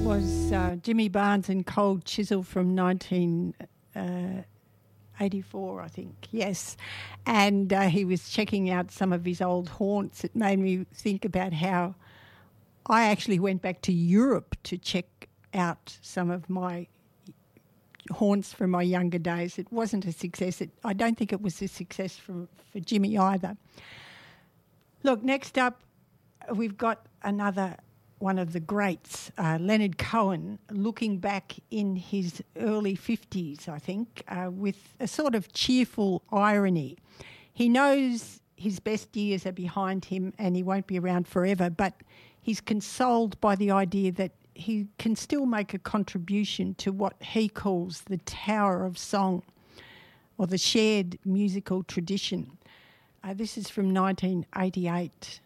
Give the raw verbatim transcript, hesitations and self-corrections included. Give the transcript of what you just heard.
was uh, Jimmy Barnes and Cold Chisel from nineteen eighty-four, I think, yes. And uh, he was checking out some of his old haunts. It made me think about how I actually went back to Europe to check out some of my haunts from my younger days. It wasn't a success. It, I don't think it was a success for, for Jimmy either. Look, next up, we've got another one of the greats, uh, Leonard Cohen, looking back in his early fifties, I think, uh, with a sort of cheerful irony. He knows his best years are behind him and he won't be around forever, but he's consoled by the idea that he can still make a contribution to what he calls the Tower of Song, or the shared musical tradition. Uh, this is from nineteen eighty-eight.